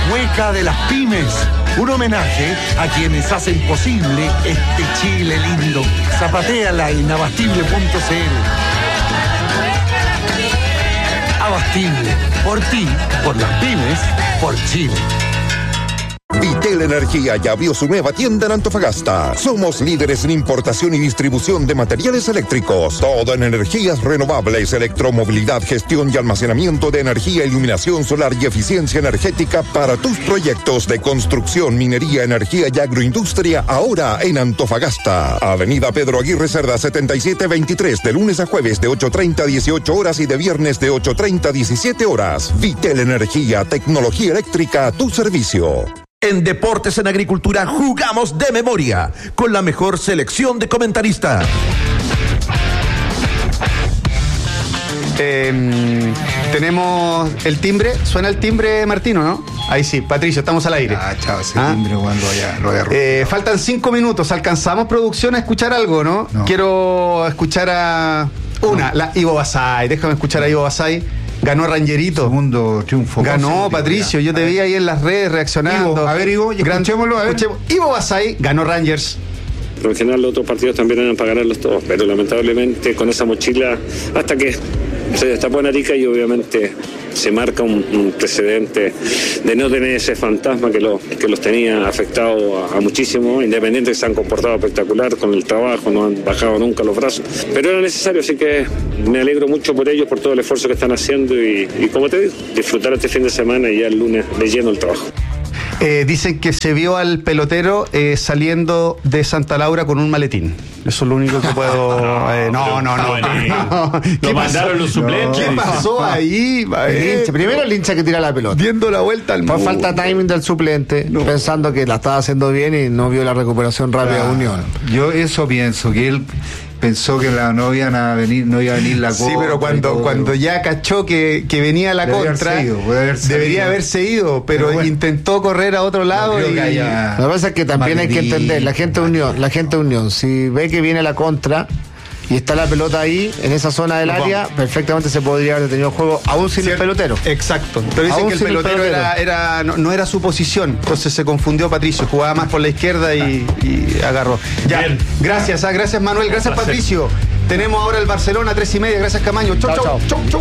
cueca de las pymes. Un homenaje a quienes hacen posible este Chile lindo. Zapatéala en abastible.cl. Abastible. Por ti, por las pymes, por Chile. Vitel Energía ya abrió su nueva tienda en Antofagasta. Somos líderes en importación y distribución de materiales eléctricos. Todo en energías renovables, electromovilidad, gestión y almacenamiento de energía, iluminación solar y eficiencia energética para tus proyectos de construcción, minería, energía y agroindustria, ahora en Antofagasta. Avenida Pedro Aguirre Cerda 7723, de lunes a jueves de 8:30 a 18 horas y de viernes de 8:30 a 17 horas. Vitel Energía, tecnología eléctrica a tu servicio. En Deportes en Agricultura jugamos de memoria con la mejor selección de comentaristas. Tenemos el timbre. ¿Suena el timbre, Martino, no? Ahí sí, Patricio, estamos al aire. Chao, ese timbre cuando lo voy a faltan 5 minutos. ¿Alcanzamos, producción, a escuchar algo, no? Quiero escuchar a la Ivo Basay. Déjame escuchar a Ivo Basay. Ganó Rangerito. Segundo triunfo. Ganó Patricio. Yo te vi ahí en las redes reaccionando. Ivo, a ver, Ivo, escuchémoslo. A ver. Ivo Basay ganó Rangers. Por lo general los otros partidos también eran para ganarlos todos, pero lamentablemente con esa mochila, hasta que se destapó en Arica y obviamente se marca un precedente de no tener ese fantasma que los tenía afectado a muchísimo, Independiente, que se han comportado espectacular con el trabajo, no han bajado nunca los brazos, pero era necesario, así que me alegro mucho por ellos, por todo el esfuerzo que están haciendo y como te digo, disfrutar este fin de semana y ya el lunes de lleno el trabajo. Dicen que se vio al pelotero saliendo de Santa Laura con un maletín. Eso es lo único que puedo... No. Lo mandaron los suplentes. ¿Qué pasó ahí? Primero el hincha que tira la pelota. Diendo la vuelta al mundo. Por falta de timing del suplente, pensando que la estaba haciendo bien y no vio la recuperación rápida de Unión. Yo eso pienso, que él pensó que no iba a venir la contra. Sí, pero cuando ya cachó que venía la contra, debería haberse ido, pero bueno, intentó correr a otro lado. Lo que pasa es que también hay que entender, la gente de Unión, si ve que viene la contra y está la pelota ahí, en esa zona del área, perfectamente se podría haber detenido el juego, aún sin el pelotero. Exacto. Pero dicen que el pelotero no era su posición, entonces se confundió Patricio, jugaba más por la izquierda y agarró. Ya, bien. Gracias Manuel, gracias Patricio. Tenemos ahora el Barcelona 3:30, gracias Camaño. Chau.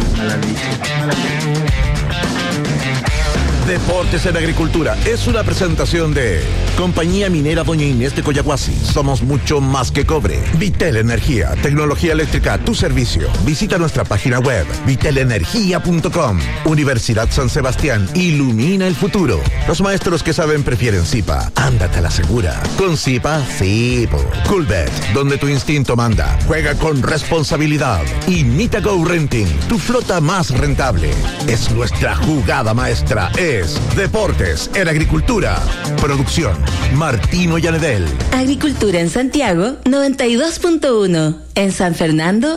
Deportes en Agricultura es una presentación de Compañía Minera Doña Inés de Coyahuasi. Somos mucho más que cobre. Vitel Energía, tecnología eléctrica a tu servicio. Visita nuestra página web vitelenergia.com. Universidad San Sebastián, ilumina el futuro. Los maestros que saben prefieren Zipa. Ándate a la segura. Con Zipa, sí. Coolbet, donde tu instinto manda. Juega con responsabilidad. Y Mitago Renting, tu flota más rentable. Es nuestra jugada maestra. Deportes en Agricultura. Producción Martino Yanedel. Agricultura en Santiago 92.1. En San Fernando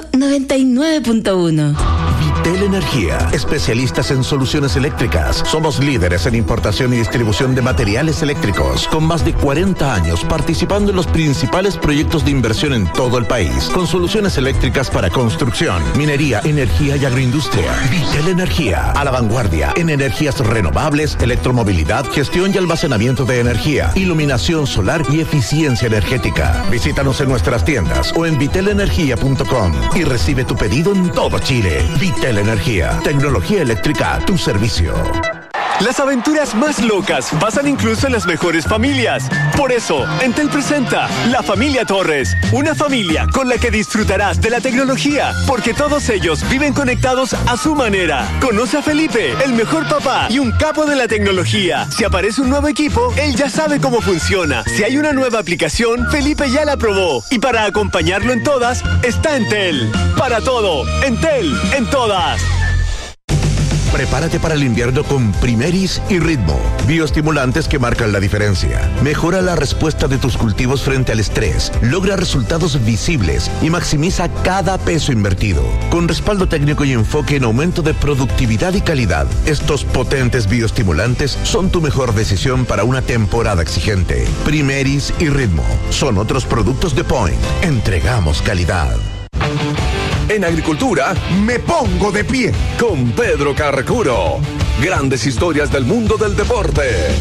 99.1. Vitel Energía, especialistas en soluciones eléctricas. Somos líderes en importación y distribución de materiales eléctricos, con más de 40 años participando en los principales proyectos de inversión en todo el país, con soluciones eléctricas para construcción, minería, energía y agroindustria. Vitel Energía, a la vanguardia en energías renovables, electromovilidad, gestión y almacenamiento de energía, iluminación solar y eficiencia energética. Visítanos en nuestras tiendas o en vitelenergia.com y recibe tu pedido en todo Chile. Vitel Energía, tecnología eléctrica a tu servicio. Las aventuras más locas pasan incluso en las mejores familias. Por eso, Entel presenta La Familia Torres, una familia con la que disfrutarás de la tecnología, porque todos ellos viven conectados a su manera. Conoce a Felipe, el mejor papá y un capo de la tecnología. Si aparece un nuevo equipo, él ya sabe cómo funciona. Si hay una nueva aplicación, Felipe ya la probó. Y para acompañarlo en todas, está Entel. Para todo, Entel, en todas. Prepárate para el invierno con Primeris y Ritmo, bioestimulantes que marcan la diferencia. Mejora la respuesta de tus cultivos frente al estrés, logra resultados visibles y maximiza cada peso invertido. Con respaldo técnico y enfoque en aumento de productividad y calidad, estos potentes bioestimulantes son tu mejor decisión para una temporada exigente. Primeris y Ritmo son otros productos de Point. Entregamos calidad. En Agricultura me pongo de pie con Pedro Carcuro. Grandes historias del mundo del deporte.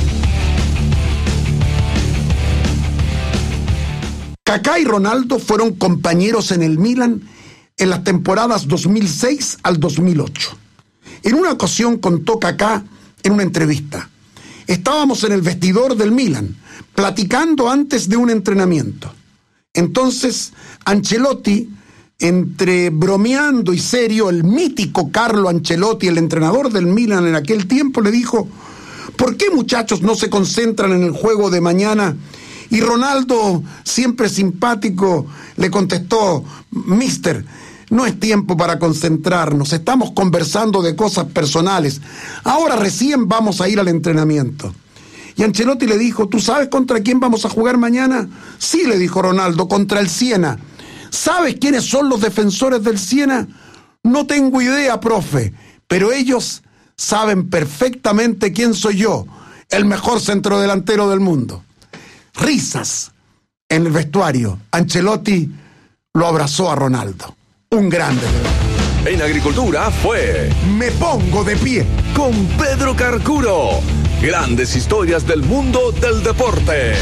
Kaká y Ronaldo fueron compañeros en el Milan en las temporadas 2006 al 2008. En una ocasión contó Kaká en una entrevista: estábamos en el vestidor del Milan, platicando antes de un entrenamiento. Entonces, Ancelotti, entre bromeando y serio, el mítico Carlo Ancelotti, el entrenador del Milan en aquel tiempo, le dijo: ¿por qué, muchachos, no se concentran en el juego de mañana? Y Ronaldo, siempre simpático, le contestó: mister, no es tiempo para concentrarnos, estamos conversando de cosas personales, ahora recién vamos a ir al entrenamiento. Y Ancelotti le dijo: ¿tú sabes contra quién vamos a jugar mañana? Sí, le dijo Ronaldo, contra el Siena. ¿Sabes quiénes son los defensores del Siena? No tengo idea, profe, pero ellos saben perfectamente quién soy yo, el mejor centrodelantero del mundo. Risas en el vestuario. Ancelotti lo abrazó a Ronaldo. Un grande. En Agricultura fue Me Pongo de Pie con Pedro Carcuro. Grandes historias del mundo del deporte.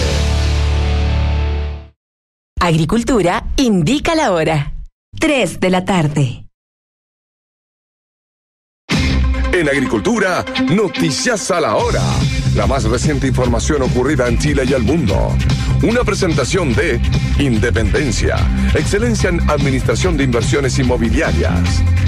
Agricultura indica la hora. 3 de la tarde. En Agricultura, noticias a la hora. La más reciente información ocurrida en Chile y el mundo. Una presentación de Independencia, excelencia en administración de inversiones inmobiliarias.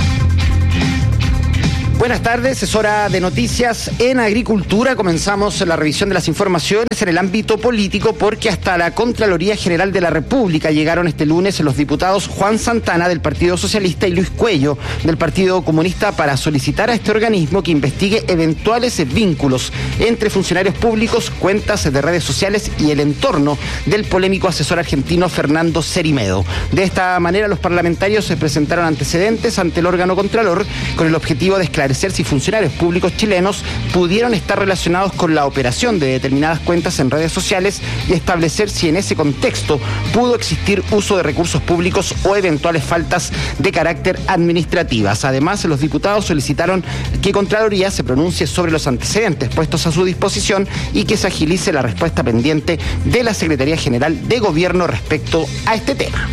Buenas tardes, es hora de noticias en Agricultura. Comenzamos la revisión de las informaciones en el ámbito político porque hasta la Contraloría General de la República llegaron este lunes los diputados Juan Santana del Partido Socialista y Luis Cuello del Partido Comunista para solicitar a este organismo que investigue eventuales vínculos entre funcionarios públicos, cuentas de redes sociales y el entorno del polémico asesor argentino Fernando Cerimedo. De esta manera, los parlamentarios se presentaron antecedentes ante el órgano Contralor con el objetivo de esclarecer si funcionarios públicos chilenos pudieron estar relacionados con la operación de determinadas cuentas en redes sociales y establecer si en ese contexto pudo existir uso de recursos públicos o eventuales faltas de carácter administrativas. Además, los diputados solicitaron que Contraloría se pronuncie sobre los antecedentes puestos a su disposición y que se agilice la respuesta pendiente de la Secretaría General de Gobierno respecto a este tema.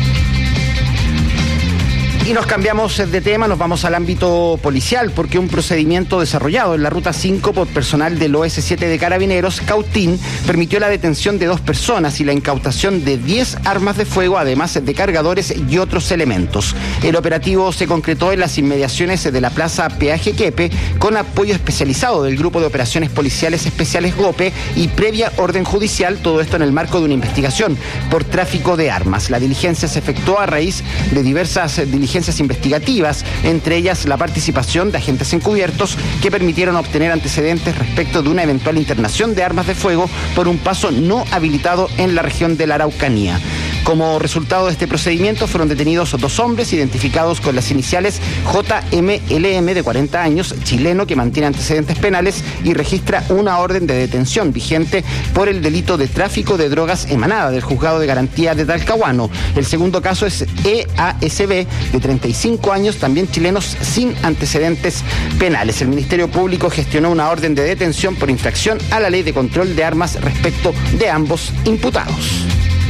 Y nos cambiamos de tema, nos vamos al ámbito policial, porque un procedimiento desarrollado en la Ruta 5 por personal del OS7 de Carabineros, Cautín, permitió la detención de 2 personas y la incautación de 10 armas de fuego, además de cargadores y otros elementos. El operativo se concretó en las inmediaciones de la Plaza Peaje Quepe, con apoyo especializado del Grupo de Operaciones Policiales Especiales GOPE y previa orden judicial, todo esto en el marco de una investigación por tráfico de armas. La diligencia se efectuó a raíz de diversas diligencias investigativas, entre ellas la participación de agentes encubiertos que permitieron obtener antecedentes respecto de una eventual internación de armas de fuego por un paso no habilitado en la región de la Araucanía. Como resultado de este procedimiento fueron detenidos 2 hombres identificados con las iniciales JMLM, de 40 años, chileno, que mantiene antecedentes penales y registra una orden de detención vigente por el delito de tráfico de drogas emanada del Juzgado de Garantía de Talcahuano. El segundo caso es EASB, de 35 años, también chilenos sin antecedentes penales. El Ministerio Público gestionó una orden de detención por infracción a la Ley de Control de Armas respecto de ambos imputados.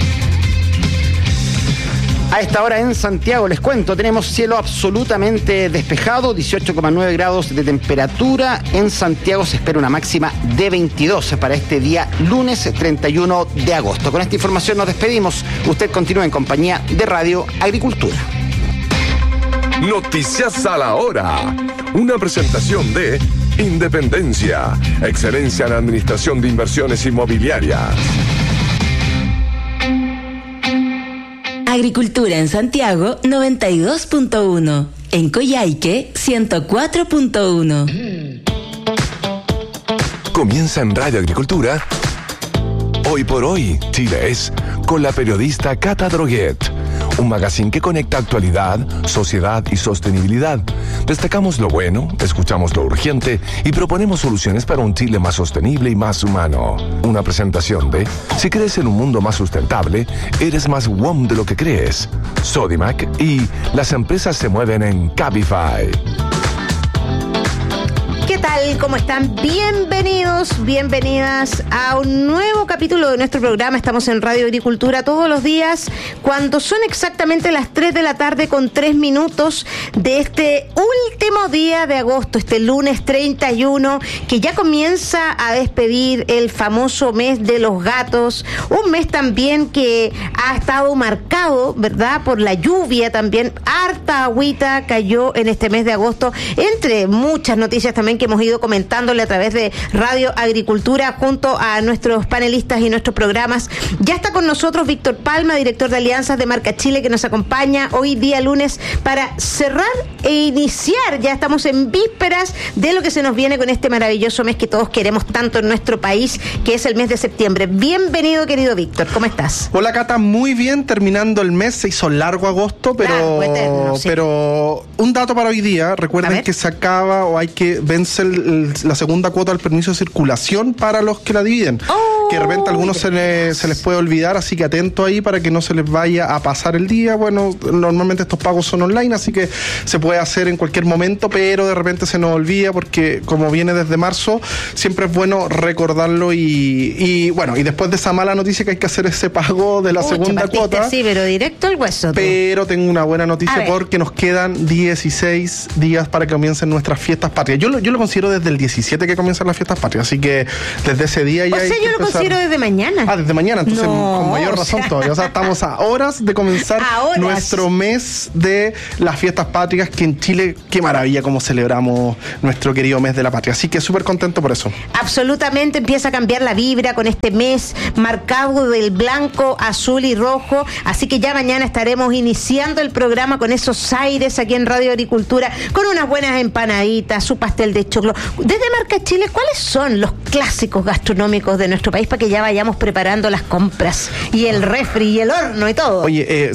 A esta hora en Santiago, les cuento, tenemos cielo absolutamente despejado, 18,9 grados de temperatura. En Santiago se espera una máxima de 22 para este día lunes 31 de agosto. Con esta información nos despedimos. Usted continúa en compañía de Radio Agricultura. Noticias a la hora. Una presentación de Independencia, excelencia en administración de inversiones inmobiliarias. Agricultura en Santiago 92.1, en Coyhaique 104.1. Comienza en Radio Agricultura. Hoy por hoy, Chile es, con la periodista Cata Droguet. Un magazine que conecta actualidad, sociedad y sostenibilidad. Destacamos lo bueno, escuchamos lo urgente y proponemos soluciones para un Chile más sostenible y más humano. Una presentación de: si crees en un mundo más sustentable, eres más WOM de lo que crees. Sodimac y las empresas se mueven en Cabify. ¿Qué tal? tal? ¿Cómo están? Bienvenidos, bienvenidas a un nuevo capítulo de nuestro programa. Estamos en Radio Agricultura todos los días, cuando son exactamente las 3 de la tarde con 3 minutos de este último día de agosto, este lunes 31, que ya comienza a despedir el famoso mes de los gatos, un mes también que ha estado marcado, ¿verdad?, por la lluvia también. Harta agüita cayó en este mes de agosto, entre muchas noticias también que hemos ido comentándole a través de Radio Agricultura junto a nuestros panelistas y nuestros programas. Ya está con nosotros Víctor Palma, director de alianzas de Marca Chile, que nos acompaña hoy día lunes para cerrar e iniciar. Ya estamos en vísperas de lo que se nos viene con este maravilloso mes que todos queremos tanto en nuestro país, que es el mes de septiembre. Bienvenido, querido Víctor, ¿cómo estás? Hola, Cata, muy bien, terminando el mes. Se hizo largo agosto, pero eterno, sí. Pero un dato para hoy día: recuerden que se acaba o hay que vence la segunda cuota del permiso de circulación para los que la dividen. Que de repente a algunos se les puede olvidar, así que atento ahí para que no se les vaya a pasar el día. Bueno, normalmente estos pagos son online, así que se puede hacer en cualquier momento, pero de repente se nos olvida porque como viene desde marzo, siempre es bueno recordarlo y bueno, y después de esa mala noticia que hay que hacer ese pago de la segunda cuota. Sí, pero directo al hueso. Pero tengo una buena noticia porque nos quedan 16 días para que comiencen nuestras fiestas patrias. Yo lo considero desde el 17 que comienzan las fiestas patrias, así que desde ese día ya hay que yo lo considero desde mañana. Desde mañana, entonces con mayor razón todavía. O sea, estamos a horas de comenzar nuestro mes de las fiestas patrias, que en Chile, qué maravilla cómo celebramos nuestro querido mes de la patria. Así que súper contento por eso. Absolutamente, empieza a cambiar la vibra con este mes marcado del blanco, azul y rojo. Así que ya mañana estaremos iniciando el programa con esos aires aquí en Radio Agricultura, con unas buenas empanaditas, su pastel de choclo. Desde Marca Chile, ¿cuáles son los clásicos gastronómicos de nuestro país para que ya vayamos preparando las compras y el refri y el horno y todo? Oye,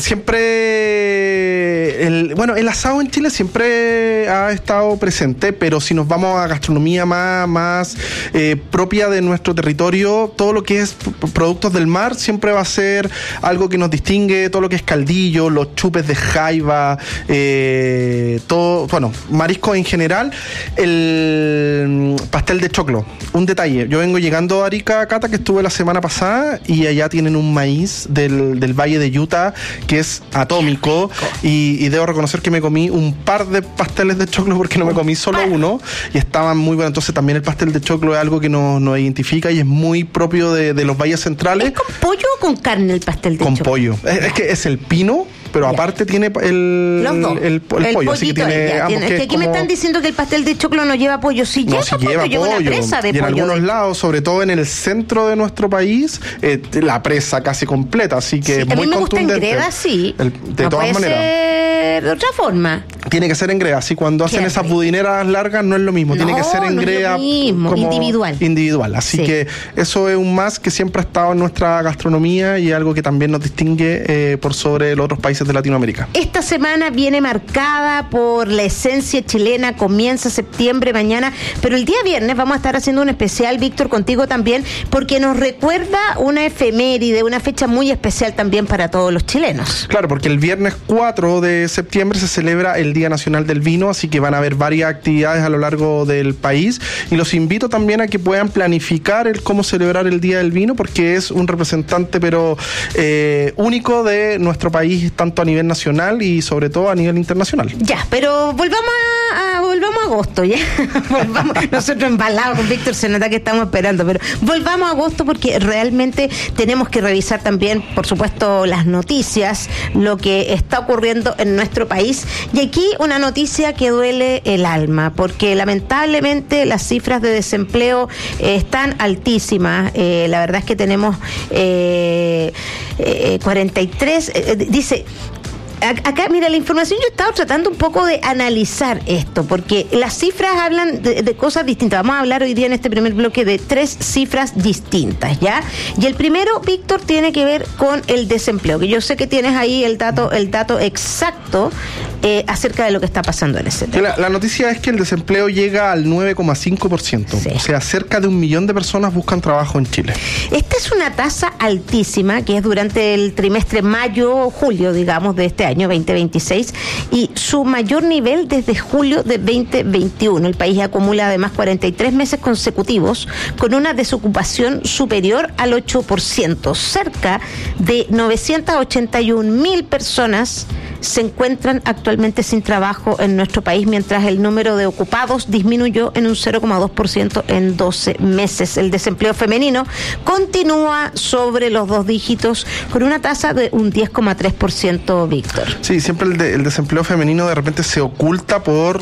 siempre el asado en Chile siempre ha estado presente, pero si nos vamos a gastronomía más propia de nuestro territorio, todo lo que es productos del mar siempre va a ser algo que nos distingue. Todo lo que es caldillo, los chupes de jaiba, todo, bueno, marisco en general, el pastel de choclo. Un detalle: yo vengo llegando a Arica, Cata, que estuve la semana pasada, y allá tienen un maíz del Valle de Utah que es atómico, y debo reconocer que me comí un par de pasteles de choclo porque no me comí solo uno, y estaban muy buenos. Entonces también el pastel de choclo es algo que nos identifica y es muy propio de los valles centrales. ¿Es con pollo o con carne el pastel de choclo? Con pollo. Es que es el pino, pero aparte tiene el pollo, así que tiene ambos. Es que aquí me están diciendo que el pastel de choclo no lleva pollo. Sí, lleva pollo, lleva una presa de pollo. Y en algunos lados, sobre todo en el centro de nuestro país, la presa casi completa, así que es muy contundente. A mí me gusta en greda, sí. De todas maneras. De otra forma. Tiene que ser en greda, así cuando hacen esas budineras largas no es lo mismo, tiene que ser en greda como individual, así que eso es un más que siempre ha estado en nuestra gastronomía y algo que también nos distingue por sobre los otros países de Latinoamérica. Esta semana viene marcada por la esencia chilena, comienza septiembre mañana, pero el día viernes vamos a estar haciendo un especial, Víctor, contigo también, porque nos recuerda una efeméride, una fecha muy especial también para todos los chilenos. Claro, porque el viernes 4 de septiembre se celebra el Día Nacional del Vino, así que van a haber varias actividades a lo largo del país, y los invito también a que puedan planificar el cómo celebrar el Día del Vino, porque es un representante pero único de nuestro país, tanto a nivel nacional y sobre todo a nivel internacional. Ya, pero volvamos a agosto, ya. Volvamos, nosotros embalados con Víctor, se nota que estamos esperando, pero volvamos a agosto porque realmente tenemos que revisar también, por supuesto, las noticias, lo que está ocurriendo en nuestro país. Y aquí una noticia que duele el alma, porque lamentablemente las cifras de desempleo están altísimas. La verdad es que tenemos 43, dice... Acá, mira, la información, yo he estado tratando un poco de analizar esto, porque las cifras hablan de cosas distintas. Vamos a hablar hoy día en este primer bloque de 3 cifras distintas, ¿ya? Y el primero, Víctor, tiene que ver con el desempleo, que yo sé que tienes ahí el dato exacto, acerca de lo que está pasando en ese tema. La noticia es que el desempleo llega al 9,5%. Sí. O sea, cerca de 1 millón de personas buscan trabajo en Chile. Esta es una tasa altísima, que es durante el trimestre mayo-julio, digamos, de este año 2026, y su mayor nivel desde julio de 2021. El país acumula además 43 meses consecutivos con una desocupación superior al 8%. Cerca de 981.000 personas se encuentran actualmente sin trabajo en nuestro país, mientras el número de ocupados disminuyó en un 0,2% en 12 meses. El desempleo femenino continúa sobre los 2 dígitos con una tasa de un 10,3%, Víctor. Sí, siempre el desempleo femenino de repente se oculta por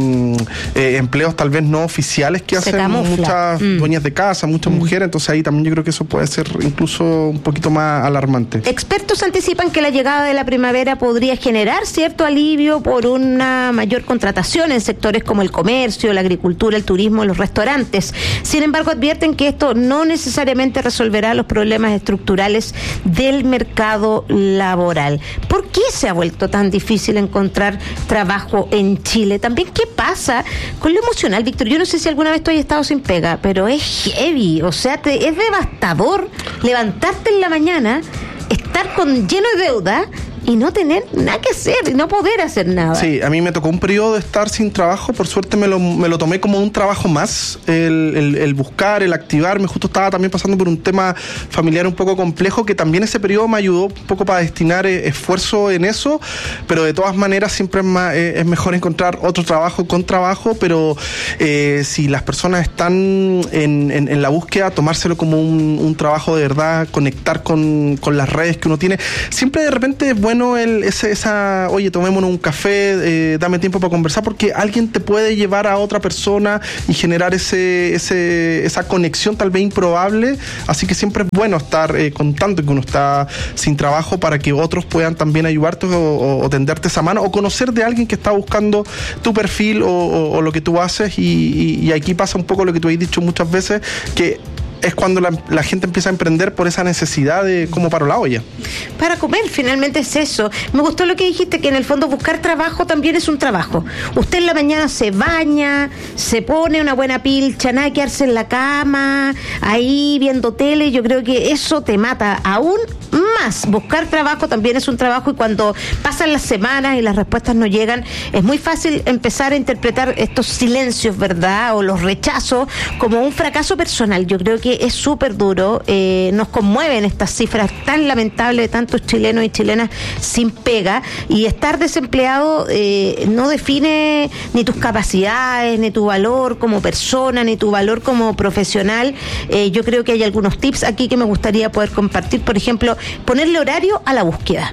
empleos tal vez no oficiales que hacen muchas dueñas de casa, muchas mujeres, entonces ahí también yo creo que eso puede ser incluso un poquito más alarmante. Expertos anticipan que la llegada de la primavera podría generar cierto alivio por una mayor contratación en sectores como el comercio, la agricultura, el turismo, los restaurantes. Sin embargo, advierten que esto no necesariamente resolverá los problemas estructurales del mercado laboral. ¿Por qué se ha vuelto tan difícil encontrar trabajo en Chile? También, ¿qué pasa con lo emocional, Víctor? Yo no sé si alguna vez tú hayas estado sin pega, pero es heavy, o sea, es devastador levantarte en la mañana, estar lleno de deuda y no tener nada que hacer y no poder hacer nada. Sí, a mí me tocó un periodo de estar sin trabajo, por suerte me lo tomé como un trabajo más, el buscar, el activarme. Justo estaba también pasando por un tema familiar un poco complejo, que también ese periodo me ayudó un poco para destinar esfuerzo en eso, pero de todas maneras siempre es mejor encontrar otro trabajo con trabajo, pero si las personas están en la búsqueda, tomárselo como un trabajo de verdad, conectar con las redes que uno tiene. Siempre de repente es bueno oye, tomémonos un café, dame tiempo para conversar, porque alguien te puede llevar a otra persona y generar esa conexión tal vez improbable, así que siempre es bueno estar contando que uno está sin trabajo para que otros puedan también ayudarte o tenderte esa mano, o conocer de alguien que está buscando tu perfil o lo que tú haces, y aquí pasa un poco lo que tú has dicho muchas veces, que es cuando la gente empieza a emprender por esa necesidad de cómo paro la olla. Para comer, finalmente es eso. Me gustó lo que dijiste, que en el fondo buscar trabajo también es un trabajo. Usted en la mañana se baña, se pone una buena pilcha, nada que quedarse en la cama, ahí viendo tele. Yo creo que eso te mata aún más. Buscar trabajo también es un trabajo, y cuando pasan las semanas y las respuestas no llegan, es muy fácil empezar a interpretar estos silencios, ¿verdad? O los rechazos como un fracaso personal. Yo creo que es súper duro. Nos conmueven estas cifras tan lamentables de tantos chilenos y chilenas sin pega, y estar desempleado no define ni tus capacidades, ni tu valor como persona, ni tu valor como profesional. Yo creo que hay algunos tips aquí que me gustaría poder compartir. Por ejemplo, ponerle horario a la búsqueda,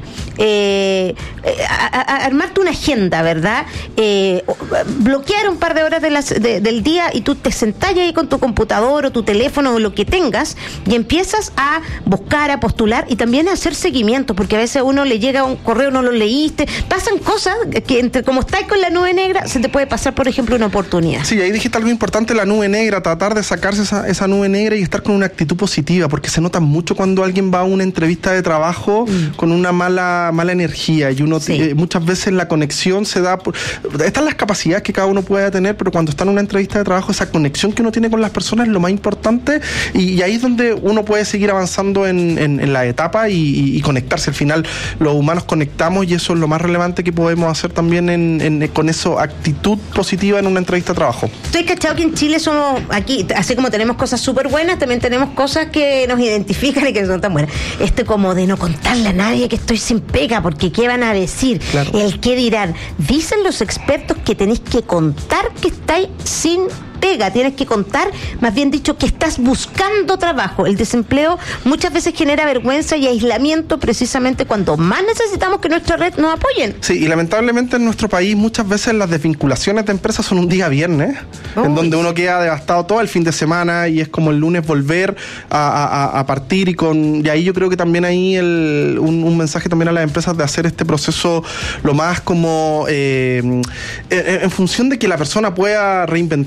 armarte una agenda, ¿verdad? Bloquear un par de horas del día, y tú te sentás ahí con tu computador o tu teléfono o lo que tengas, y empiezas a buscar, a postular, y también a hacer seguimiento, porque a veces a uno le llega un correo, no lo leíste, pasan cosas que como estás con la nube negra, se te puede pasar, por ejemplo, una oportunidad. Sí, ahí dijiste algo importante, la nube negra, tratar de sacarse esa nube negra y estar con una actitud positiva, porque se nota mucho cuando alguien va a una entrevista de trabajo con una mala energía, y uno muchas veces la conexión se da están las capacidades que cada uno puede tener, pero cuando está en una entrevista de trabajo, esa conexión que uno tiene con las personas es lo más importante, y ahí es donde uno puede seguir avanzando en la etapa y conectarse. Al final los humanos conectamos, y eso es lo más relevante que podemos hacer también con eso, actitud positiva en una entrevista de trabajo. Estoy cachado que en Chile somos, aquí, así como tenemos cosas súper buenas, también tenemos cosas que nos identifican y que no son tan buenas. Como de no contarle a nadie que estoy sin pega, porque ¿qué van a decir? Claro. El qué dirán. Dicen los expertos que tenéis que contar que estáis sin pega, tienes que contar, más bien dicho, que estás buscando trabajo. El desempleo muchas veces genera vergüenza y aislamiento, precisamente cuando más necesitamos que nuestra red nos apoyen. Sí, y lamentablemente en nuestro país muchas veces las desvinculaciones de empresas son un día viernes, en donde uno queda devastado todo el fin de semana, y es como el lunes volver a partir, y ahí yo creo que también hay un mensaje también a las empresas de hacer este proceso lo más como en función de que la persona pueda reinventarse y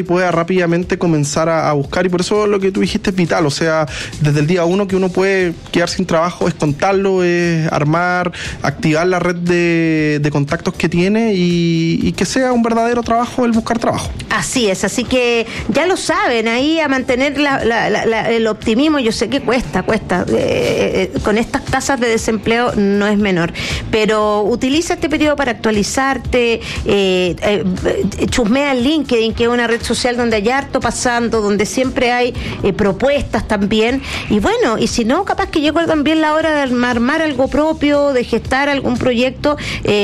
y pueda rápidamente comenzar a buscar. Y por eso lo que tú dijiste es vital. O sea, desde el día 1 que uno puede quedar sin trabajo es contarlo, es armar, activar la red de contactos que tiene y que sea un verdadero trabajo el buscar trabajo. Así es, así que ya lo saben, ahí a mantener el optimismo. Yo sé que cuesta, con estas tasas de desempleo no es menor, pero utiliza este periodo para actualizarte, chusmea el LinkedIn, que es una red social donde hay harto pasando, donde siempre hay propuestas también, y bueno, y si no, capaz que llegó también la hora de armar algo propio, de gestar algún proyecto.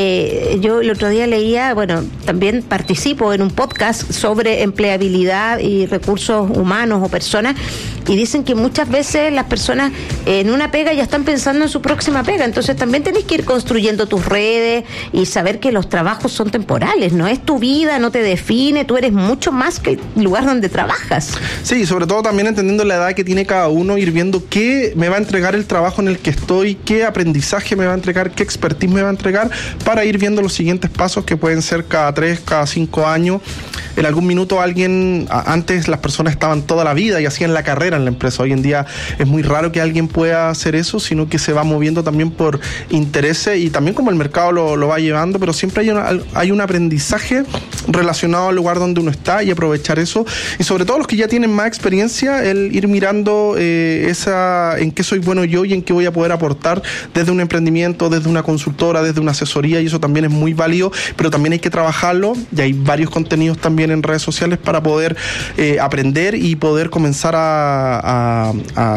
Yo el otro día leía, bueno, también participo en un podcast sobre empleabilidad y recursos humanos o personas, y dicen que muchas veces las personas en una pega ya están pensando en su próxima pega, entonces también tenés que ir construyendo tus redes y saber que los trabajos son temporales, no es tu vida, no te define, tú eres mucho más que el lugar donde trabajas. Sí, sobre todo también entendiendo la edad que tiene cada uno, ir viendo qué me va a entregar el trabajo en el que estoy, qué aprendizaje me va a entregar, qué expertise me va a entregar, para ir viendo los siguientes pasos que pueden ser cada 3, cada 5 años. En algún minuto antes las personas estaban toda la vida y hacían la carrera en la empresa. Hoy en día es muy raro que alguien pueda hacer eso, sino que se va moviendo también por intereses y también como el mercado lo va llevando, pero siempre hay un aprendizaje relacionado al lugar donde uno está y aprovechar eso. Y sobre todo los que ya tienen más experiencia, el ir mirando en qué soy bueno yo y en qué voy a poder aportar desde un emprendimiento, desde una consultora, desde una asesoría, y eso también es muy válido, pero también hay que trabajarlo, y hay varios contenidos también en redes sociales para poder aprender y poder comenzar a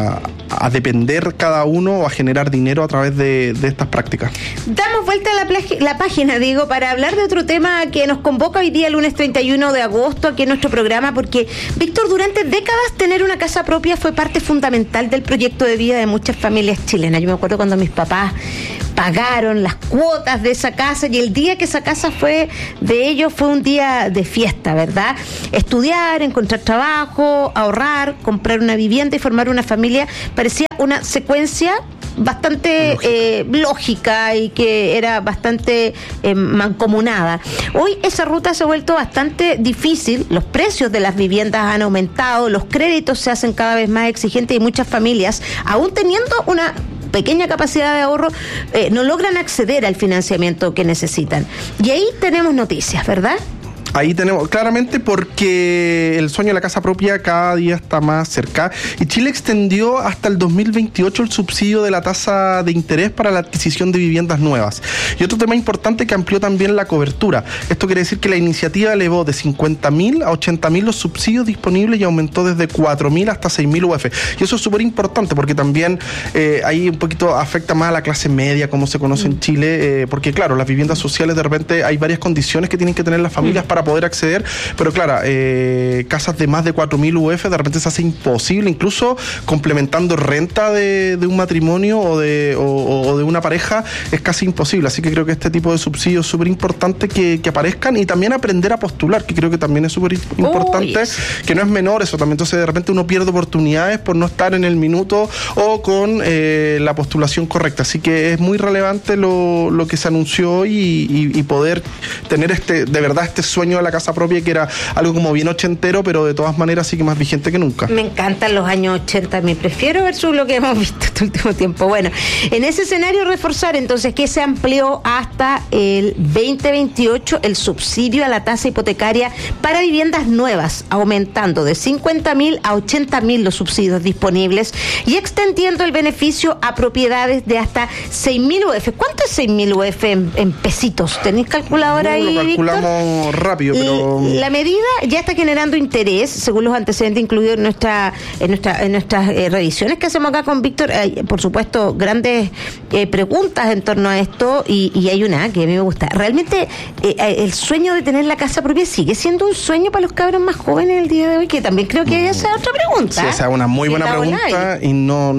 depender cada uno o a generar dinero a través de estas prácticas. Damos vuelta a la página, para hablar de otro tema que nos convoca hoy día, lunes 31 de agosto, aquí en nuestro programa, porque, Víctor, durante décadas tener una casa propia fue parte fundamental del proyecto de vida de muchas familias chilenas. Yo me acuerdo cuando mis papás pagaron las cuotas de esa casa, y el día que esa casa fue de ellos fue un día de fiesta, ¿verdad? Estudiar, encontrar trabajo, ahorrar, comprar una vivienda y formar una familia parecía una secuencia bastante lógica y que era bastante mancomunada. Hoy esa ruta se ha vuelto bastante difícil, los precios de las viviendas han aumentado, los créditos se hacen cada vez más exigentes y muchas familias, aún teniendo una pequeña capacidad de ahorro, no logran acceder al financiamiento que necesitan. Y ahí tenemos noticias, ¿verdad? Ahí tenemos, claramente, porque el sueño de la casa propia cada día está más cerca, y Chile extendió hasta el 2028 el subsidio de la tasa de interés para la adquisición de viviendas nuevas. Y otro tema importante, que amplió también la cobertura. Esto quiere decir que la iniciativa elevó de 50.000 a 80.000 los subsidios disponibles y aumentó desde 4.000 hasta 6.000 UF. Y eso es súper importante, porque también ahí un poquito afecta más a la clase media, como se conoce en Chile, porque claro, las viviendas sociales de repente hay varias condiciones que tienen que tener las familias para poder acceder, pero claro, casas de más de 4.000 UF de repente se hace imposible, incluso complementando renta de un matrimonio o de una pareja es casi imposible. Así que creo que este tipo de subsidios es súper importante que aparezcan, y también aprender a postular, que creo que también es súper importante, que no es menor eso también. Entonces de repente uno pierde oportunidades por no estar en el minuto o con la postulación correcta. Así que es muy relevante lo que se anunció hoy, y poder tener de verdad este sueño de la casa propia, que era algo como bien ochentero, pero de todas maneras sí que más vigente que nunca. Me encantan los años 80, me prefiero versus lo que hemos visto este último tiempo. Bueno, en ese escenario reforzar entonces que se amplió hasta el 2028 el subsidio a la tasa hipotecaria para viviendas nuevas, aumentando de 50.000 a 80.000 los subsidios disponibles y extendiendo el beneficio a propiedades de hasta 6.000 UF. ¿Cuánto es 6.000 UF en pesitos? ¿Tenéis calculadora ahí, Víctor? Lo calculamos rápido, pero la medida ya está generando interés, según los antecedentes incluidos en nuestras revisiones que hacemos acá con Víctor. Por supuesto, grandes preguntas en torno a esto, y hay una que a mí me gusta. ¿Realmente el sueño de tener la casa propia sigue siendo un sueño para los cabros más jóvenes el día de hoy? Que también creo que esa es otra pregunta. Sí, esa es una muy buena pregunta, y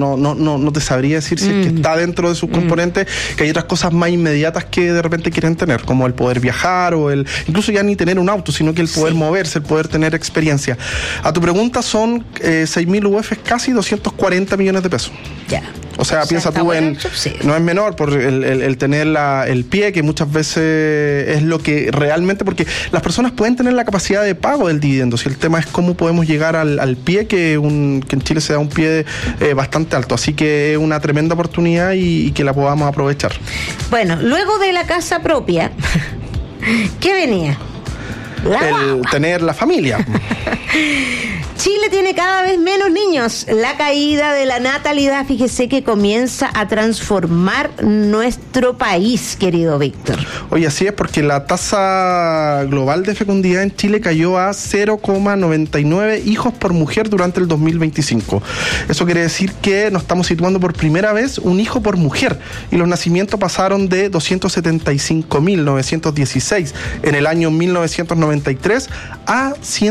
no te sabría decir si es que está dentro de sus componentes, que hay otras cosas más inmediatas que de repente quieren tener, como el poder viajar, o incluso ya ni tener un auto, sino que el poder moverse, el poder tener experiencia. A tu pregunta, son 6.000 UF, casi 240 millones de pesos. Ya. O sea, piensa tú en... No es menor por el tener el pie, que muchas veces es lo que realmente... Porque las personas pueden tener la capacidad de pago del dividendo. Si el tema es cómo podemos llegar al pie, que en Chile se da un pie bastante alto. Así que es una tremenda oportunidad y que la podamos aprovechar. Bueno, luego de la casa propia, ¿qué venía? Tener la familia. Chile tiene cada vez menos niños. La caída de la natalidad, fíjese que comienza a transformar nuestro país, querido Víctor. Oye, así es, porque la tasa global de fecundidad en Chile cayó a 0,99 hijos por mujer durante el 2025. Eso quiere decir que nos estamos situando por primera vez un hijo por mujer, y los nacimientos pasaron de 275.916 en el año 1993 a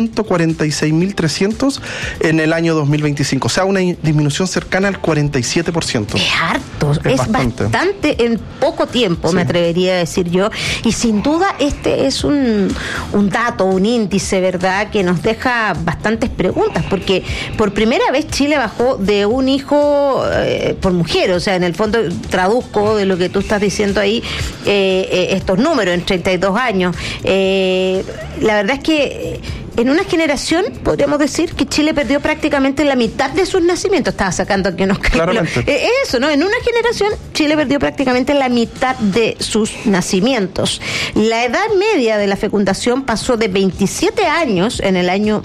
146.300 en el año 2025, o sea, una disminución cercana al 47%. Es harto, es bastante en poco tiempo, sí, me atrevería a decir yo, y sin duda este es un dato, un índice, ¿verdad?, que nos deja bastantes preguntas, porque por primera vez Chile bajó de un hijo por mujer, o sea, en el fondo traduzco de lo que tú estás diciendo ahí, estos números en 32 años. La verdad es que en una generación podríamos decir que Chile perdió prácticamente la mitad de sus nacimientos. Estaba sacando aquí unos cálculos. Eso, ¿no? En una generación Chile perdió prácticamente la mitad de sus nacimientos. La edad media de la fecundación pasó de 27 años en el año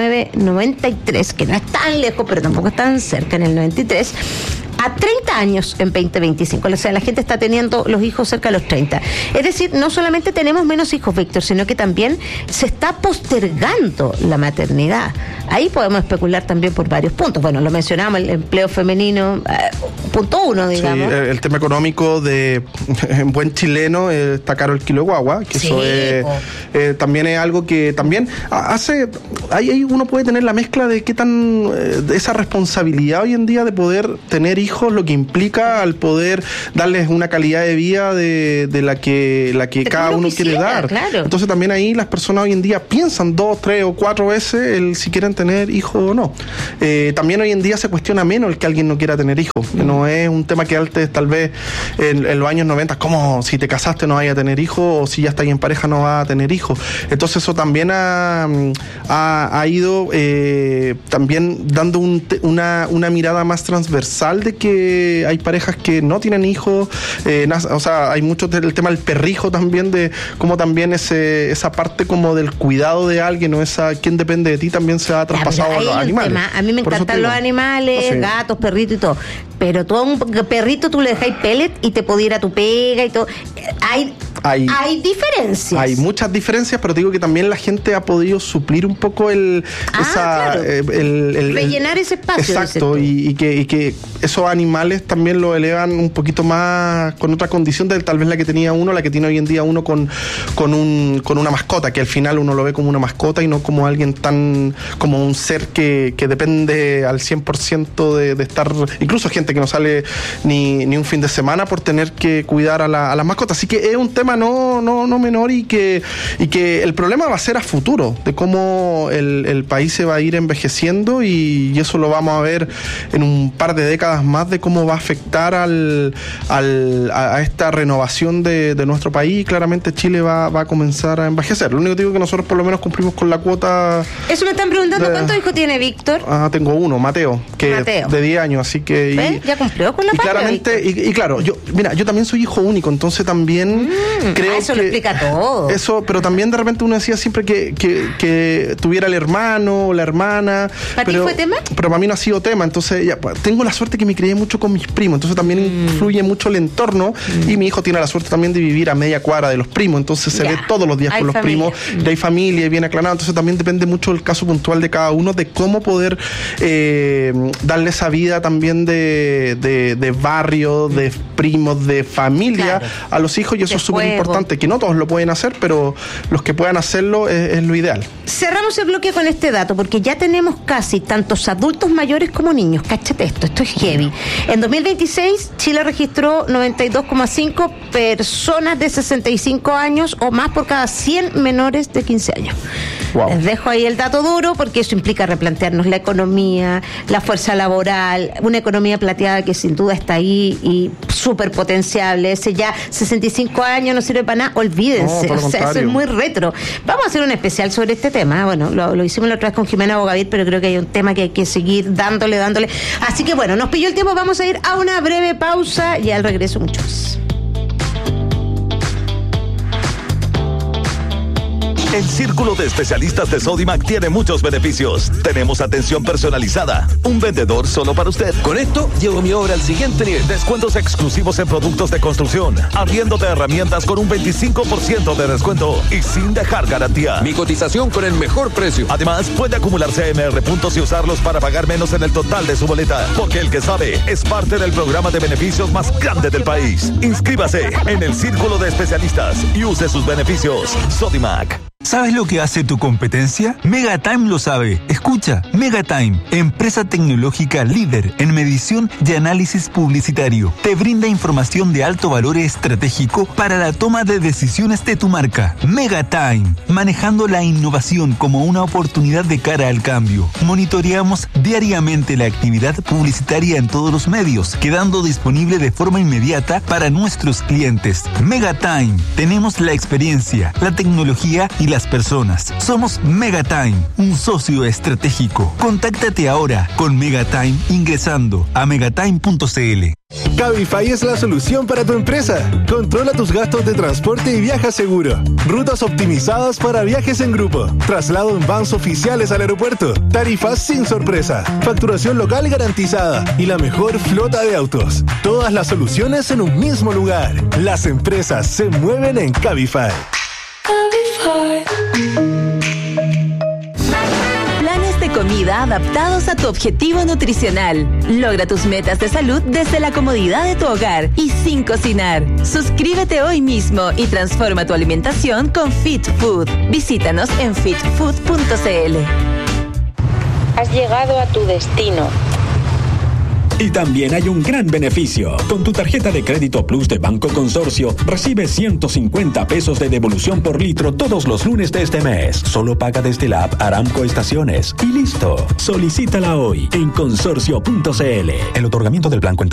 1993, que no es tan lejos, pero tampoco es tan cerca, en el 93, a 30 años en 2025. O sea, la gente está teniendo los hijos cerca de los 30. Es decir, no solamente tenemos menos hijos, Víctor, sino que también se está postergando la maternidad. Ahí podemos especular también por varios puntos. Bueno, lo mencionamos, el empleo femenino, punto uno, digamos. Sí, el tema económico de, en buen chileno, está caro el kilo de guagua, que sí, eso también es algo que también hace, ahí uno puede tener la mezcla de qué tan, de esa responsabilidad hoy en día de poder tener hijos, lo que implica al poder darles una calidad de vida de la que cada uno quiere dar. Claro. Entonces también ahí las personas hoy en día piensan 2, 3 o 4 veces si quieren tener hijos o no. También hoy en día se cuestiona menos el que alguien no quiera tener hijos. No es un tema que antes, tal vez en los años 90, como si te casaste no vaya a tener hijos, o si ya estás en pareja no vas a tener hijos. Entonces eso también ha ido también dando una mirada más transversal de que hay parejas que no tienen hijos, o sea, hay mucho del tema del perrijo también, de cómo también esa parte como del cuidado de alguien, o esa quien depende de ti, también se ha traspasado a los animales. A mí me encantan los animales, gatos, perritos y todo, pero todo un perrito tú le dejáis pellet y te puede ir a tu pega y todo. Hay diferencias. Hay muchas diferencias, pero te digo que también la gente ha podido suplir un poco rellenar ese espacio. Exacto, y que esos animales también lo elevan un poquito más con otra condición de tal vez la que tenía uno, la que tiene hoy en día uno con una mascota, que al final uno lo ve como una mascota y no como alguien como un ser que depende al 100% de estar, incluso gente que no sale ni un fin de semana por tener que cuidar a las mascotas. Así que es un tema no menor, y que el problema va a ser a futuro, de cómo el país se va a ir envejeciendo, y eso lo vamos a ver en un par de décadas más, de cómo va a afectar a esta renovación de nuestro país. Claramente Chile va a comenzar a envejecer. Lo único que digo es que nosotros por lo menos cumplimos con la cuota. Eso me están preguntando, ¿cuántos hijos tiene Víctor? Tengo uno, Mateo, de 10 años, así que... ¿Ya cumplió con la patria? Claramente, y claro, yo también soy hijo único, entonces también creo eso lo explica todo. Eso, pero también de repente uno decía siempre que tuviera el hermano o la hermana. ¿Para ti fue tema? Pero para mí no ha sido tema, entonces tengo la suerte que me crié mucho con mis primos, entonces también influye mucho el entorno, y mi hijo tiene la suerte también de vivir a media cuadra de los primos, entonces se ve todos los días con los primos, y hay familia y bien aclarado, entonces también depende mucho del caso puntual de cada uno, de cómo poder darle esa vida también de barrio, de primos, de familia a los hijos, y eso es súper importante, que no todos lo pueden hacer, pero los que puedan hacerlo es lo ideal. Cerramos el bloque con este dato, porque ya tenemos casi tantos adultos mayores como niños. Cáchate esto es heavy. En 2026, Chile registró 92,5 personas de 65 años o más por cada 100 menores de 15 años. Wow. Les dejo ahí el dato duro porque eso implica replantearnos la economía, la fuerza laboral, una economía plateada que sin duda está ahí y súper potenciable. Ese ya 65 años no sirve para nada, olvídense. No, o sea, eso es muy retro. Vamos a hacer un especial sobre este tema. Bueno, lo hicimos la otra vez con Jimena Bogavir, pero creo que hay un tema que hay que seguir dándole. Así que bueno, nos pilló el tiempo, vamos a ir a una breve pausa y al regreso mucho más. El Círculo de Especialistas de Sodimac tiene muchos beneficios. Tenemos atención personalizada, un vendedor solo para usted. Con esto, llevo mi obra al siguiente nivel. Descuentos exclusivos en productos de construcción, arriendo de herramientas con un 25% de descuento y sin dejar garantía. Mi cotización con el mejor precio. Además, puede acumular CMR puntos y usarlos para pagar menos en el total de su boleta. Porque el que sabe es parte del programa de beneficios más grande del país. Inscríbase en el Círculo de Especialistas y use sus beneficios. Sodimac. ¿Sabes lo que hace tu competencia? Megatime lo sabe. Escucha, Megatime, empresa tecnológica líder en medición y análisis publicitario. Te brinda información de alto valor estratégico para la toma de decisiones de tu marca. Megatime, manejando la innovación como una oportunidad de cara al cambio. Monitoreamos diariamente la actividad publicitaria en todos los medios, quedando disponible de forma inmediata para nuestros clientes. Megatime, tenemos la experiencia, la tecnología y las personas. Somos Megatime, un socio estratégico. Contáctate ahora con Megatime ingresando a megatime.cl. Cabify es la solución para tu empresa. Controla tus gastos de transporte y viaja seguro. Rutas optimizadas para viajes en grupo. Traslado en vans oficiales al aeropuerto. Tarifas sin sorpresa. Facturación local garantizada. Y la mejor flota de autos. Todas las soluciones en un mismo lugar. Las empresas se mueven en Cabify. Planes de comida adaptados a tu objetivo nutricional. Logra tus metas de salud desde la comodidad de tu hogar y sin cocinar. Suscríbete hoy mismo y transforma tu alimentación con Fit Food. Visítanos en fitfood.cl. Has llegado a tu destino. Y también hay un gran beneficio. Con tu tarjeta de crédito Plus de Banco Consorcio, recibes 150 pesos de devolución por litro todos los lunes de este mes. Solo paga desde la app Aramco Estaciones. Y listo. Solicítala hoy en consorcio.cl. El otorgamiento del plan cuenta